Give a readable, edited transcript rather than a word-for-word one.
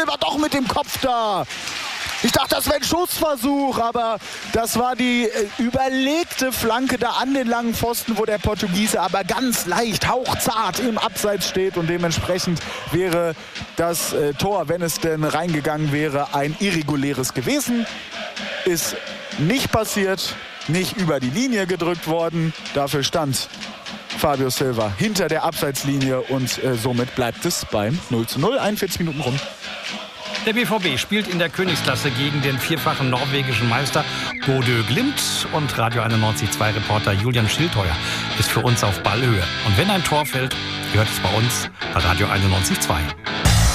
Silva doch mit dem Kopf da. Ich dachte, das wäre ein Schussversuch, aber das war die überlegte Flanke da an den langen Pfosten, wo der Portugiese aber ganz leicht, hauchzart im Abseits steht. Und dementsprechend wäre das Tor, wenn es denn reingegangen wäre, ein irreguläres gewesen. Ist nicht passiert, nicht über die Linie gedrückt worden. Dafür stand Fabio Silva hinter der Abseitslinie und somit bleibt es beim 0:0, 41 Minuten rum. Der BVB spielt in der Königsklasse gegen den vierfachen norwegischen Meister Bodø Glimt und Radio 91.2 Reporter Julian Schildheuer ist für uns auf Ballhöhe. Und wenn ein Tor fällt, hört es bei uns bei Radio 91.2.